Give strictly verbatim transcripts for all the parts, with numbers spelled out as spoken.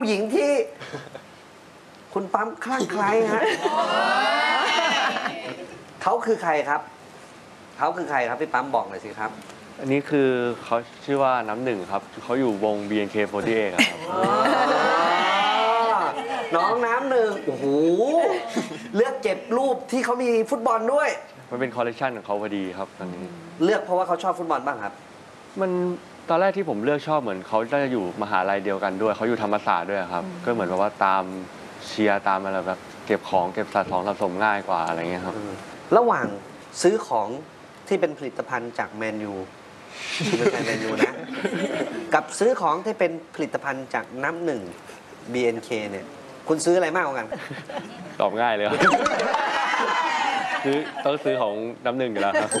ผู้หญิงที่คุณปั๊มคลั่งไคล้ฮะเขาคือใครครับเขาคือใครครับพี่ปั๊มบอกหน่อยสิครับอันนี้คือเขาชื่อว่าน้ำหนึ่งครับเขาอยู่วง บี เอ็น เค สี่สิบแปด ครับน้องน้ำหนึ่งโอ้โหเลือกเก็บรูปที่เขามีฟุตบอลด้วยมันเป็นคอลเลกชันของเขาพอดีครับตอนนี้เลือกเพราะว่าเขาชอบฟุตบอลบ้างครับมันตอนแรกที่ผมเลือกชอบเหมือนเขาจะอยู่มหาลัยเดียวกันด้วยเขาอยู่ธรรมศาสตร์ด้วยครับก็เหมือนแบบว่าตามเชียร์ตามอะไรแบบเก็บของเก็บสะสมสะสมง่ายกว่าอะไรเงี้ยครับระหว่างซื้อของที่เป็นผลิตภัณฑ์จากแมนยูไม่ใช่แมนยูนะกับซื้อของที่เป็นผลิตภัณฑ์จากน้ำหนึ่ง บี เอ็น เค เนี่ยคุณซื้ออะไรมากกว่ากันตอบง่ายเลยครับซื้อต้องซื้อของน้ำหนึ่งอยู่แล้วครับ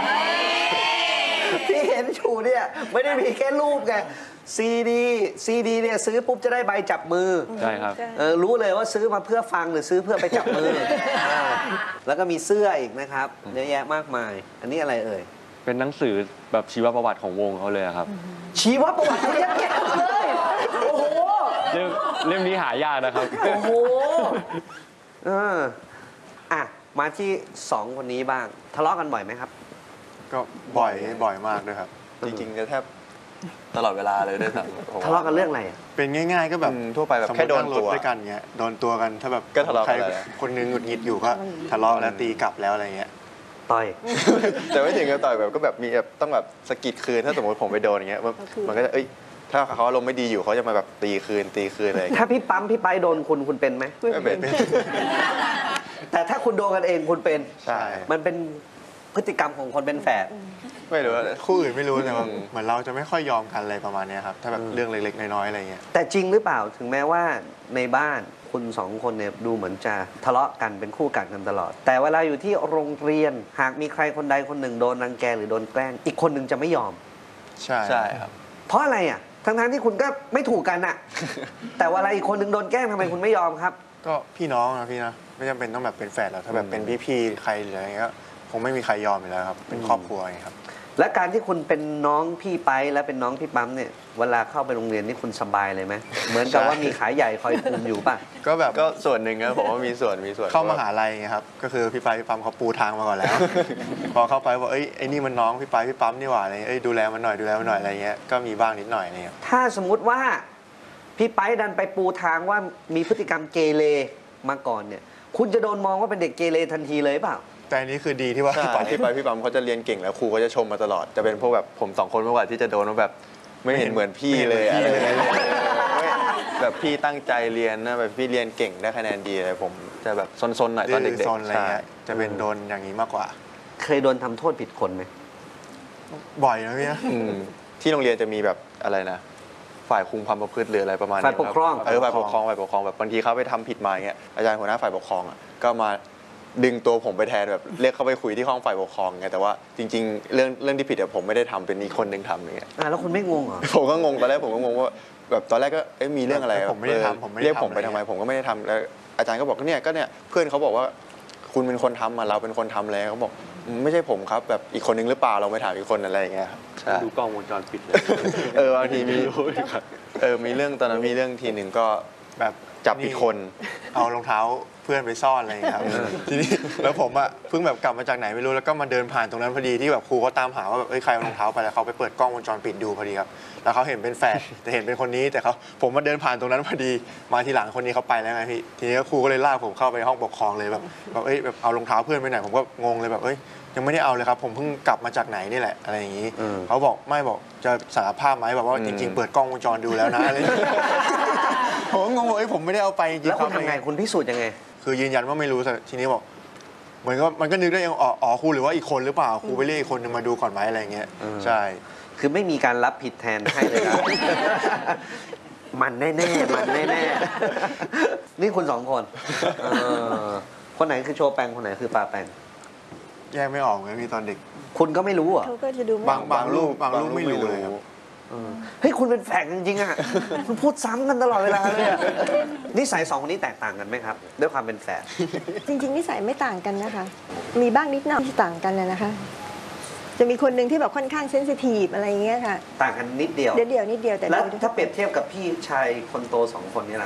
ที่เห็นชูเนี่ยไม่ได้มีแค่รูปไงซีดีซีดีเนี่ยซื้อปุ๊บจะได้ใบจับมือใช่ครับเออรู้เลยว่าซื้อมาเพื่อฟังหรือซื้อเพื่อไปจับมือแล้วก็มีเสื้ออีกนะครับเยอะแยะมากมายอันนี้อะไรเอ่ยเป็นหนังสือแบบชีวประวัติของวงเขาเลยครับชีวประวัติเยอะแยะเลยโอ้โหเล่มเล่มนี้หายากนะครับโอ้โหเอออ่ะมาที่สองคนนี้บ้างทะเลาะกันบ่อยไหมครับก็บ่อยบ่อยมากด้วยครับจริงๆจะแทบตลอดเวลาเลยด้วยครับทะเลาะกันเรื่องอะไรเป็นง่ายๆก็แบบทั่วไปแบบแค่โดนตัวด้วยกันเงี้ยโดนตัวกันถ้าแบบก็ทะเลาะกันคนนึงหงุดหงิดอยู่ก็ทะเลาะแล้วตีกลับแล้วอะไรเงี้ยต่อยแต่ไม่ถึงกับต่อยแบบก็แบบมีแบบต้องแบบสกิดคืนถ้าสมมติผมไปโดนอย่างเงี้ยมันก็จะเอ้ยถ้าเขาอารมณ์ไม่ดีอยู่เขาจะมาแบบตีคืนตีคืนเลยถ้าพี่ปั๊มพี่ไปโดนคุณคุณเป็นไหมไม่เป็นแต่ถ้าคุณโดนกันเองคุณเป็นใช่มันเป็นพฤติกรรมของคนเป็นแฝดไม่รู้คู่อื่นไม่รู้แต่ว่าเหมือนเราจะไม่ค่อยยอมกันอะไรประมาณนี้ครับถ้าแบบเรื่องเล็กๆน้อยๆอะไรเงี้ยแต่จริงหรือเปล่าถึงแม้ว่าในบ้านคุณสองคนเนี่ยดูเหมือนจะทะเลาะกันเป็นคู่กัดกันตลอดแต่เวลาอยู่ที่โรงเรียนหากมีใครคนใดคนหนึ่งโดนรังแกหรือโดนแกล้งอีกคนหนึ่งจะไม่ยอมใช่ใช่ครับเพราะอะไรอ่ะทั้งๆที่คุณก็ไม่ถูกกันอ่ะแต่เวลาอีกคนหนึ่งโดนแกล้งทำไมคุณไม่ยอมครับก็พี่น้องนะพี่นะไม่จำเป็นต้องแบบเป็นแฝดแล้วถ้าแบบเป็นพี่ๆใครหรืออะไรเงี้ยคงไม่มีใครยอมอยู่แล้วครับเป็นครอบครัวไงครับและการที่คุณเป็นน้องพี่ไปและเป็นน้องพี่ปั๊มเนี่ยเวลาเข้าไปโรงเรียนนี่คุณสบายเลยไหมเหมือนกับว่ามีขาใหญ่คอยคุมอยู่ป่ะก็แบบก็ส่วนหนึ่งนะผมว่ามีส่วนมีส่วนเข้ามหาลัยไงครับก็คือพี่ไปพี่ปั๊มเขาปูทางมาก่อนแล้วพอเข้าไปบอกเอ้ยไอ้นี่มันน้องพี่ไปพี่ปั๊มนี่หว่าอะไรเอ้ยดูแลมันหน่อยดูแลมันหน่อยอะไรเงี้ยก็มีบ้างนิดหน่อยเนี่ยถ้าสมมุติว่าพี่ไปดันไปปูทางว่ามีพฤติกรรมเกเรมาก่อนเนี่ยคุณจะโดนมองว่าเป็นเด็กเกเรทันทีเลยเปล่าแต่อันนี้คือดีที่ว่าพี่ไปพี่ไปพี่ปั๊มเขาจะเรียนเก่งแล้วครูก็จะชมมาตลอดจะเป็นพวกแบบผมสองคนเมื่อวานที่จะโดนว่าแบบไม่เห็นเหมือนพี่เลยอะไรแบบพี่ตั้งใจเรียนนะแบบพี่เรียนเก่งได้คะแนนดีเลยผมจะแบบซนๆหน่อยตอนเด็กๆซนอะไรเงี้ยจะเป็นโดนอย่างนี้มากกว่าเคยโดนทำโทษผิดคนไหมบ่อยนะพี่นะที่โรงเรียนจะมีแบบอะไรนะฝ่ายคุมความประพฤติหรืออะไรประมาณนี้ฝ่ายปกครองเออฝ่ายปกครองฝ่ายปกครองแบบบางทีเขาไปทำผิดมาอย่างเงี้ยอาจารย์หัวหน้าฝ่ายปกครองอ่ะก็มาดึงตัวผมไปแทนแบบเรียกเขาไปคุยที่ห้องฝ่ายปกครองไงแต่ว่าจริงๆเรื่องเรื่องที่ผิดอะผมไม่ได้ทำเป็นอีกคนนึงทำอย่างเงี้ยอ่าแล้วคุณไม่งงเหรอผมก็งงตอนแรกผมก็งงว่าแบบตอนแรกก็เอ๊ะมีเรื่องอะไรผมไม่ได้ทำผมเรียกผมไปทำไมผมก็ไม่ได้ทำแล้วอาจารย์ก็บอกเนี่ยก็เนี่ยเพื่อนเขาบอกว่าคุณเป็นคนทำอะเราเป็นคนทำเลยเขาบอกไม่ใช่ผมครับแบบอีกคนนึงหรือเปล่าเราไปถามอีกคนอะไรอย่างเงี้ยครับดูกล้องวงจรปิดเลยเออบางทีมีเออมีเรื่องตอนนั้นมีเรื่องทีหนึ่งก็แบบจับผิดคนเอารองเท้าเพื่อนไปซ่อนอะไรอย่างเงี้ยครับทีนี้แล้วผมอ่ะเพิ่งแบบกลับมาจากไหนไม่รู้แล้วก็มาเดินผ่านตรงนั้นพอดีที่แบบครูเขาตามหาว่าแบบเอ้ยใครเอารองเท้าไปแล้วเขาไปเปิดกล้องวงจรปิดดูพอดีครับแล้วเขาเห็นเป็นแฝดแต่เห็นเป็นคนนี้แต่เขาผมมาเดินผ่านตรงนั้นพอดีมาทีหลังคนนี้เขาไปแล้วไงพี่ทีนี้ครูก็เลยลากผมเข้าไปห้องปกครองเลยแบบแบบเอ้ยแบบเอารองเท้าเพื่อนไปไหนผมก็งงเลยแบบเอ้ยยังไม่ได้เอาเลยครับผมเพิ่งกลับมาจากไหนนี่แหละอะไรอย่างนี้เขาบอกไม่บอกจะสารภาพไหมแบบว่าจริงๆเปิดกล้องวงจรดูแล้วนะอะไรผมก็งงว่าผมไม่ได้เอาไปจริงๆแล้วคุณทำไงคุณพิสูจน์ยังไงคือยืนยันว่าไม่รู้แต่ทีนี้บอกเหมือนก็มันก็นึกได้ยังอ๋อครูหรือว่าอีกคนหรือเปล่าครูไปเรียกอีกคนนึงมาดูก่อนไหมอะไรเงี้ยใช่คือไม่มีการรับผิดแทนให้เลยครับมันแน่ๆมันแน่ๆนี่คุณสองคนคนไหนคือโชว์แปงคนไหนคือปาแปงแยกไม่ออกเลยมีตอนเด็กคุณก็ไม่รู้อ่ะเขาก็จะดูบางบางรูปบางรูปไม่รู้เลยครับเฮ้ยคุณเป็นแฝงจริงๆอ่ะคุณพูดซ้ำกันตลอดเวลาเลยอ่ะนิสัยสองคนนี้แตกต่างกันไหมครับด้วยความเป็นแฝดจริงๆนิสัยไม่ต่างกันนะคะมีบ้างนิดหน่อยที่ต่างกันนะคะจะมีคนหนึ่งที่แบบค่อนข้างเซนซิทีฟอะไรอย่างเงี้ยค่ะต่างกันนิดเดียวเดี๋ยวเดียวนิดเดียวแต่แล้วโดยถ้าเปรียบเทียบกับพี่ชายคนโตสองคนนี้ล่ะ